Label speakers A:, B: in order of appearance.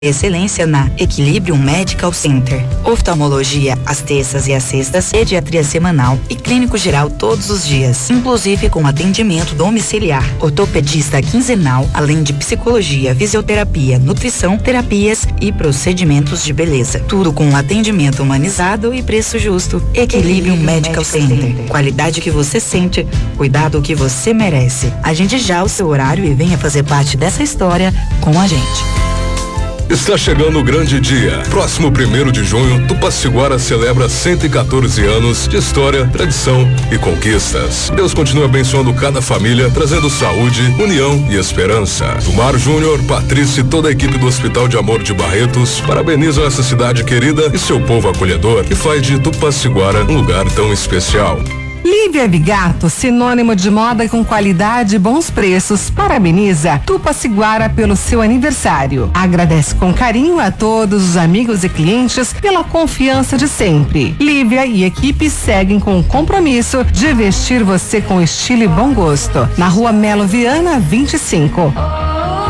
A: Excelência na Equilibrium Medical Center. Oftalmologia às terças e às sextas, pediatria semanal e clínico geral todos os dias, inclusive com atendimento domiciliar. Ortopedista quinzenal, além de psicologia, fisioterapia, nutrição, terapias e procedimentos de beleza. Tudo com atendimento humanizado e preço justo. Equilibrium Medical Center. Qualidade que você sente, cuidado que você merece. Agende já o seu horário e venha fazer parte dessa história com a gente.
B: Está chegando o grande dia. Próximo 1º de junho, Tupaciguara celebra 114 anos de história, tradição e conquistas. Deus continua abençoando cada família, trazendo saúde, união e esperança. Dumar Júnior, Patrícia e toda a equipe do Hospital de Amor de Barretos parabenizam essa cidade querida e seu povo acolhedor, que faz de Tupaciguara um lugar tão especial.
C: Lívia Bigato, sinônimo de moda com qualidade e bons preços, parabeniza Tupaciguara pelo seu aniversário. Agradece com carinho a todos os amigos e clientes pela confiança de sempre. Lívia e equipe seguem com o compromisso de vestir você com estilo e bom gosto. Na Rua Melo Viana, 25.